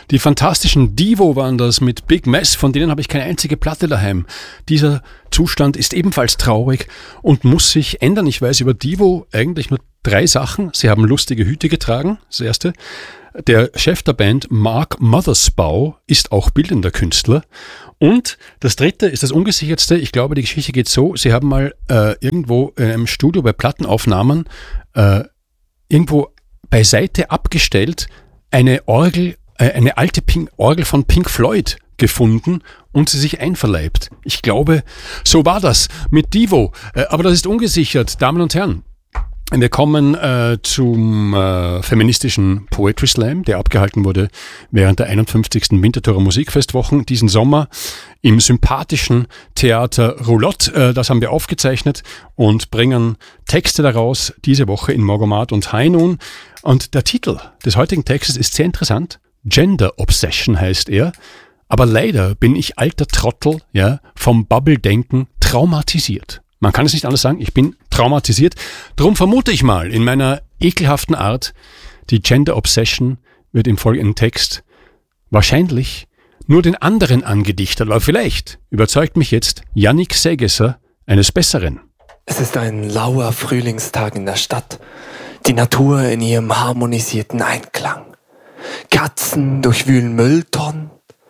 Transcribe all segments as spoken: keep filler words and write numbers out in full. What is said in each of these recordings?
Die fantastischen Devo waren das mit Big Mess, von denen habe ich keine einzige Platte daheim. Dieser Zustand ist ebenfalls traurig und muss sich ändern. Ich weiß über Devo eigentlich nur drei Sachen. Sie haben lustige Hüte getragen, das erste. Der Chef der Band, Mark Mothersbaugh, ist auch bildender Künstler. Und das dritte ist das ungesichertste. Ich glaube, die Geschichte geht so. Sie haben mal äh, irgendwo in einem Studio bei Plattenaufnahmen äh, irgendwo beiseite abgestellt eine Orgel, äh, eine alte Pink, Orgel von Pink Floyd gefunden und sie sich einverleibt. Ich glaube, so war das mit Devo. Äh, aber das ist ungesichert, Damen und Herren. Wir kommen äh, zum äh, feministischen Poetry Slam, der abgehalten wurde während der einundfünfzigsten Winterthurer Musikfestwochen diesen Sommer im sympathischen Theater Roulotte. Äh, das haben wir aufgezeichnet und bringen Texte daraus diese Woche in Morgomat und High Noon. Und der Titel des heutigen Textes ist sehr interessant. Gender Obsession heißt er. Aber leider bin ich alter Trottel, ja, vom Bubble-Denken traumatisiert. Man kann es nicht anders sagen, ich bin traumatisiert. Drum vermute ich mal in meiner ekelhaften Art, die Gender Obsession wird im folgenden Text wahrscheinlich nur den anderen angedichtet. Aber vielleicht überzeugt mich jetzt Yannick Segesser eines Besseren. Es ist ein lauer Frühlingstag in der Stadt. Die Natur in ihrem harmonisierten Einklang. Katzen durchwühlen Mülltonnen.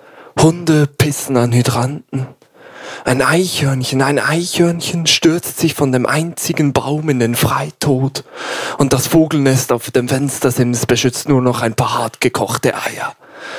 Hunde pissen an Hydranten. Ein Eichhörnchen, ein Eichhörnchen stürzt sich von dem einzigen Baum in den Freitod. Und das Vogelnest auf dem Fenstersims beschützt nur noch ein paar hartgekochte Eier.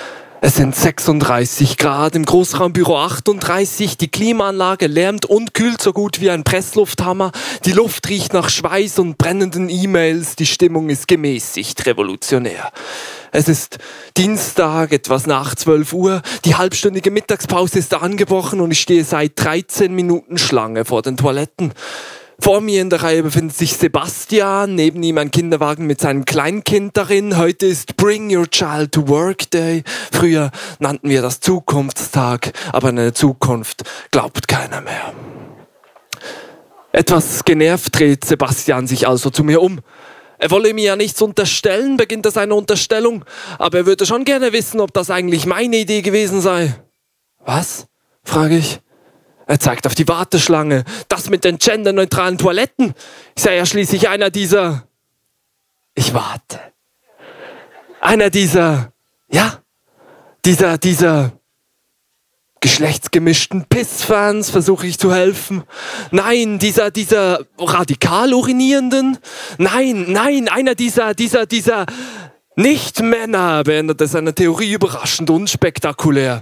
Es sind sechsunddreißig Grad, im Großraumbüro achtunddreißig, die Klimaanlage lärmt und kühlt so gut wie ein Presslufthammer, die Luft riecht nach Schweiß und brennenden E-Mails, die Stimmung ist gemäßigt revolutionär. Es ist Dienstag, etwas nach zwölf Uhr, die halbstündige Mittagspause ist angebrochen und ich stehe seit dreizehn Minuten Schlange vor den Toiletten. Vor mir in der Reihe befindet sich Sebastian, neben ihm ein Kinderwagen mit seinem Kleinkind darin. Heute ist Bring Your Child to Work Day. Früher nannten wir das Zukunftstag, aber an eine Zukunft glaubt keiner mehr. Etwas genervt dreht Sebastian sich also zu mir um. Er wolle mir ja nichts unterstellen, beginnt er seine Unterstellung, aber er würde schon gerne wissen, ob das eigentlich meine Idee gewesen sei. Was? Frage ich. Er zeigt auf die Warteschlange. Das mit den genderneutralen Toiletten. Ich sei ja schließlich einer dieser... Ich warte. Einer dieser... Ja, dieser, dieser... geschlechtsgemischten Pissfans, versuche ich zu helfen. Nein, dieser, dieser radikal urinierenden. Nein, nein, einer dieser, dieser, dieser Nicht-Männer beendete seine Theorie überraschend und spektakulär.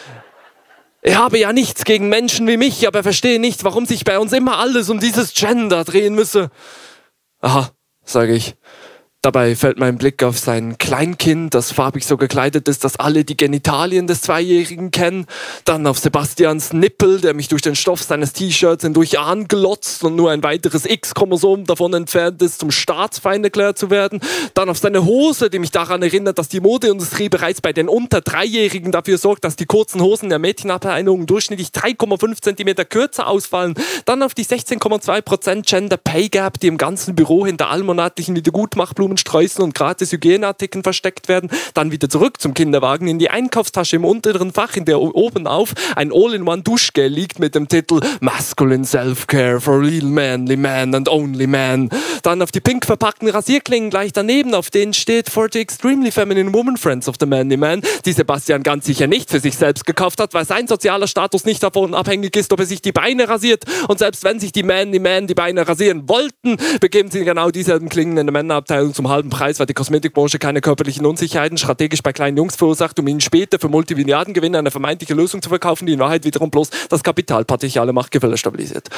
Er habe ja nichts gegen Menschen wie mich, aber er verstehe nicht, warum sich bei uns immer alles um dieses Gender drehen müsse. Aha, sage ich. Dabei fällt mein Blick auf sein Kleinkind, das farbig so gekleidet ist, dass alle die Genitalien des Zweijährigen kennen. Dann auf Sebastians Nippel, der mich durch den Stoff seines T-Shirts hindurch anglotzt und nur ein weiteres X-Chromosom davon entfernt ist, zum Staatsfeind erklärt zu werden. Dann auf seine Hose, die mich daran erinnert, dass die Modeindustrie bereits bei den unter Dreijährigen dafür sorgt, dass die kurzen Hosen der Mädchenabteilung durchschnittlich drei Komma fünf Zentimeter kürzer ausfallen. Dann auf die sechzehn Komma zwei Prozent Gender Pay Gap, die im ganzen Büro hinter allmonatlichen Wiedergutmachblumen Sträußen und gratis Hygieneartikeln versteckt werden, dann wieder zurück zum Kinderwagen in die Einkaufstasche im unteren Fach, in der oben auf ein All-in-One-Duschgel liegt mit dem Titel Masculine Self-Care for Real Manly Man and Only Man. Dann auf die pink verpackten Rasierklingen gleich daneben, auf denen steht For the Extremely Feminine Woman Friends of the Manly Man, die Sebastian ganz sicher nicht für sich selbst gekauft hat, weil sein sozialer Status nicht davon abhängig ist, ob er sich die Beine rasiert. Und selbst wenn sich die Manly Man die Beine rasieren wollten, begeben sie genau dieselben Klingen in der Männerabteilung zum halben Preis, weil die Kosmetikbranche keine körperlichen Unsicherheiten strategisch bei kleinen Jungs verursacht, um ihnen später für Multimilliardengewinne eine vermeintliche Lösung zu verkaufen, die in Wahrheit wiederum bloß das kapitalpartiale Machtgefälle stabilisiert.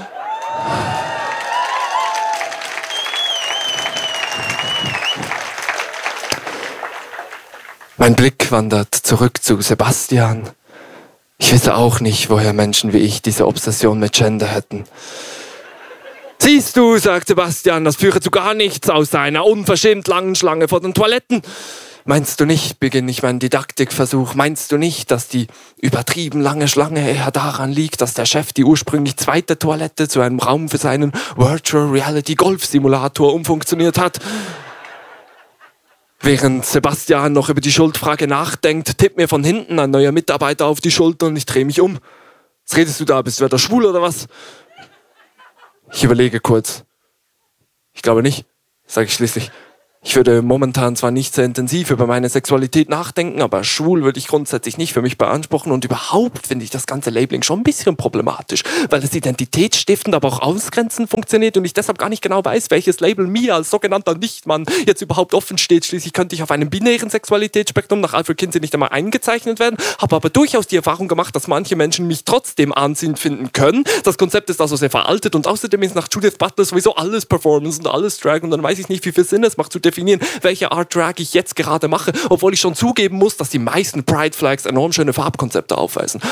Mein Blick wandert zurück zu Sebastian. Ich wisse auch nicht, woher Menschen wie ich diese Obsession mit Gender hätten. Siehst du, sagt Sebastian, das führe zu gar nichts außer einer unverschämt langen Schlange vor den Toiletten. Meinst du nicht, beginne ich meinen Didaktikversuch, meinst du nicht, dass die übertrieben lange Schlange eher daran liegt, dass der Chef die ursprünglich zweite Toilette zu einem Raum für seinen Virtual Reality Golf Simulator umfunktioniert hat? Während Sebastian noch über die Schuldfrage nachdenkt, tippt mir von hinten ein neuer Mitarbeiter auf die Schulter und ich drehe mich um. Was redest du da? Bist du wieder schwul oder was? Ich überlege kurz. Ich glaube nicht, sage ich schließlich. Ich würde momentan zwar nicht sehr intensiv über meine Sexualität nachdenken, aber schwul würde ich grundsätzlich nicht für mich beanspruchen und überhaupt finde ich das ganze Labeling schon ein bisschen problematisch, weil es identitätsstiftend, aber auch ausgrenzend funktioniert und ich deshalb gar nicht genau weiß, welches Label mir als sogenannter Nichtmann jetzt überhaupt offen steht. Schließlich könnte ich auf einem binären Sexualitätsspektrum nach Alfred Kinsey nicht einmal eingezeichnet werden, habe aber durchaus die Erfahrung gemacht, dass manche Menschen mich trotzdem anziehend finden können. Das Konzept ist also sehr veraltet und außerdem ist nach Judith Butler sowieso alles Performance und alles Drag und dann weiß ich nicht, wie viel Sinn es macht zu definieren, welche Art Drag ich jetzt gerade mache, obwohl ich schon zugeben muss, dass die meisten Pride Flags enorm schöne Farbkonzepte aufweisen.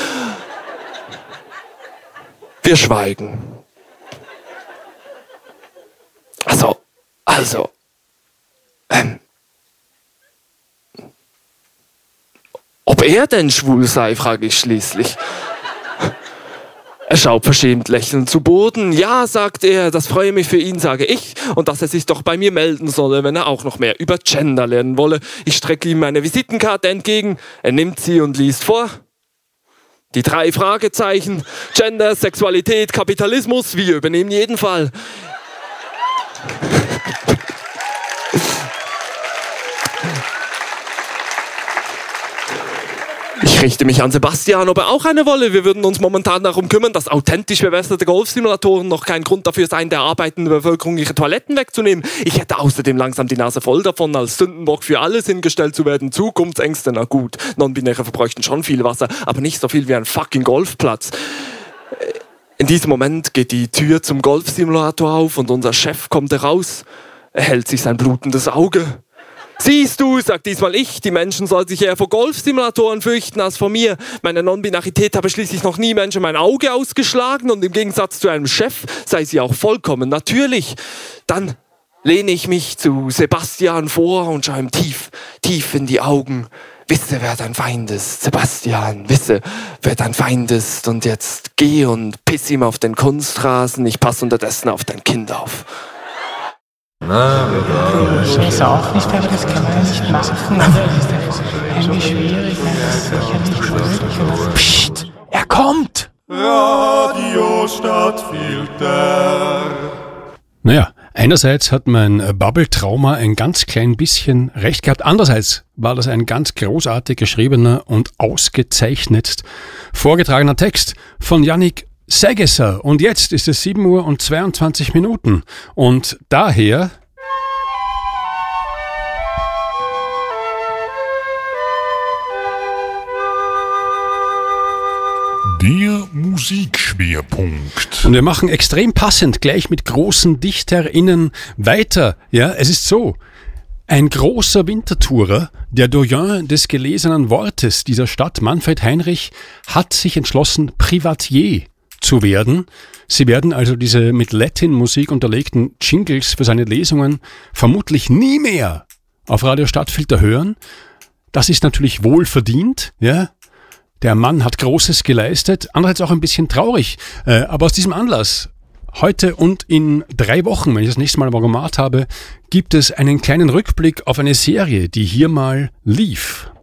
Wir schweigen. Also, also, ähm, ob er denn schwul sei, frage ich schließlich. Er schaut verschämt lächelnd zu Boden. Ja, sagt er, das freue mich für ihn, sage ich. Und dass er sich doch bei mir melden solle, wenn er auch noch mehr über Gender lernen wolle. Ich strecke ihm meine Visitenkarte entgegen. Er nimmt sie und liest vor. Die drei Fragezeichen. Gender, Sexualität, Kapitalismus. Wir übernehmen jeden Fall. Ich richte mich an Sebastian, ob er auch eine wolle. Wir würden uns momentan darum kümmern, dass authentisch verbesserte Golfsimulatoren noch kein Grund dafür seien, der arbeitenden Bevölkerung ihre Toiletten wegzunehmen. Ich hätte außerdem langsam die Nase voll davon, als Sündenbock für alles hingestellt zu werden. Zukunftsängste, na gut. Non-Binäre verbräuchten schon viel Wasser, aber nicht so viel wie ein fucking Golfplatz. In diesem Moment geht die Tür zum Golfsimulator auf und unser Chef kommt heraus. Er hält sich sein blutendes Auge. Siehst du, sagt diesmal ich, die Menschen sollen sich eher vor Golfsimulatoren fürchten als vor mir. Meine Non-Binarität habe schließlich noch nie Menschen mein Auge ausgeschlagen und im Gegensatz zu einem Chef sei sie auch vollkommen natürlich. Dann lehne ich mich zu Sebastian vor und schaue ihm tief, tief in die Augen. Wisse, wer dein Feind ist, Sebastian, wisse, wer dein Feind ist und jetzt geh und piss ihm auf den Kunstrasen, ich passe unterdessen auf dein Kind auf. Ich weiß auch nicht, aber das kann man ja nicht machen. Das ist irgendwie schwierig, das ist sicher nicht möglich. Psst, er kommt! Radio Stadtfilter. Naja, einerseits hat mein Bubble-Trauma ein ganz klein bisschen recht gehabt. Andererseits war das ein ganz großartig geschriebener und ausgezeichnet vorgetragener Text von Yannick Segesser. Und jetzt ist es sieben Uhr und zweiundzwanzig Minuten. Und daher... Der Musikschwerpunkt. Und wir machen extrem passend gleich mit großen DichterInnen weiter. Ja, es ist so. Ein großer Wintertourer, der Doyen des gelesenen Wortes dieser Stadt, Manfred Heinrich, hat sich entschlossen, Privatier zu werden. Sie werden also diese mit Latin-Musik unterlegten Jingles für seine Lesungen vermutlich nie mehr auf Radio Stadtfilter hören. Das ist natürlich wohlverdient, ja. Der Mann hat Großes geleistet, andererseits auch ein bisschen traurig. Äh, aber aus diesem Anlass, heute und in drei Wochen, wenn ich das nächste Mal gemacht habe, gibt es einen kleinen Rückblick auf eine Serie, die hier mal lief.